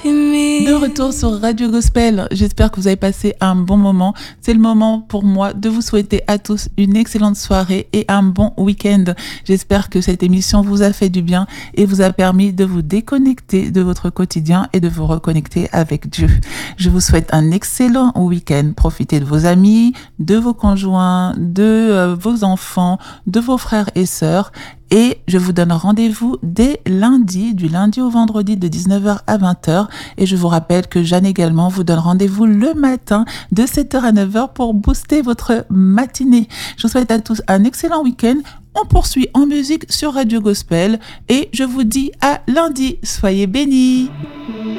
De retour sur Radio Gospel, j'espère que vous avez passé un bon moment. C'est le moment pour moi de vous souhaiter à tous une excellente soirée et un bon week-end. J'espère que cette émission vous a fait du bien et vous a permis de vous déconnecter de votre quotidien et de vous reconnecter avec Dieu. Je vous souhaite un excellent week-end. Profitez de vos amis, de vos conjoints, de vos enfants, de vos frères et sœurs. Et je vous donne rendez-vous dès lundi, du lundi au vendredi de 19h à 20h. Et je vous rappelle que Jeanne également vous donne rendez-vous le matin de 7h à 9h pour booster votre matinée. Je vous souhaite à tous un excellent week-end. On poursuit en musique sur Radio Gospel et je vous dis à lundi. Soyez bénis.